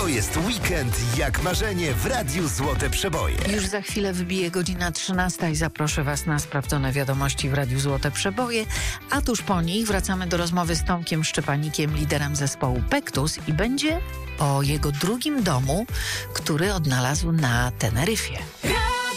jest weekend jak marzenie w Radiu Złote Przeboje. Już za chwilę wybije godzina 13 i zaproszę Was na sprawdzone wiadomości w Radiu Złote Przeboje, a tuż po nich wracamy do rozmowy z Tomkiem Szczepanikiem, liderem zespołu Pektus, i będzie o jego drugim domu, który odnalazł na Teneryfie.